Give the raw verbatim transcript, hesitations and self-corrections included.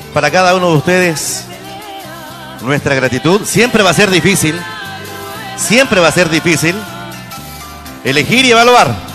Para cada uno de ustedes, nuestra gratitud. Siempre va a ser difícil, siempre va a ser difícil elegir y evaluar.